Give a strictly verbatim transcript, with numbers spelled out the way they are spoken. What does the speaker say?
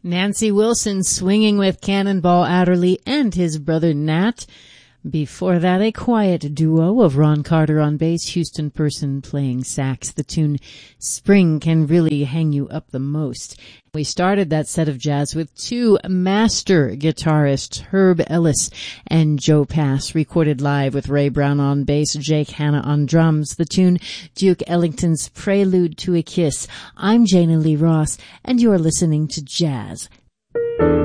Nancy Wilson swinging with Cannonball Adderley and his brother Nat. Before that, a quiet duo of Ron Carter on bass, Houston Person playing sax. The tune Spring Can Really Hang You Up the Most. We started that set of jazz with two master guitarists, Herb Ellis and Joe Pass, recorded live with Ray Brown on bass, Jake Hanna on drums. The tune Duke Ellington's Prelude to a Kiss. I'm Jana Lee Ross, and you're listening to Jazz